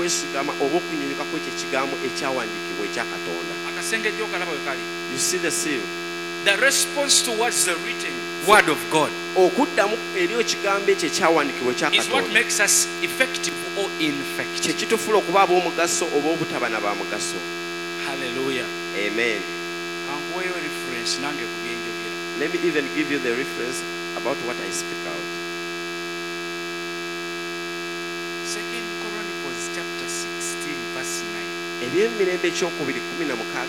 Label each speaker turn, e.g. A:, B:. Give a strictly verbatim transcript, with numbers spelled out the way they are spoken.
A: okwesigama oba okunyunyuka kw'ekyo ekigambo ekyawandiikibwa ekya Katonda.
B: Akasengejja okalaba we kali.
A: You see the seal?
B: The response towards the written word of God
A: okuddamu eri ekigambo ekyo ekyawandiikibwa ekya
B: is what
A: Katonda
B: makes us effective or ineffective.
A: kye kitufuula okuba ab'omugaso oba obutaba na ba mugaso.
B: Hallelujah.
A: Amen.
B: Kankuweeyo reference nange ku byenjogera.
A: Let me even give you the reference about what I speak out.
B: Second Chronicles chapter sixteen verse nine.
A: Eby'emirembe ekyokubiri kumi na mukaaga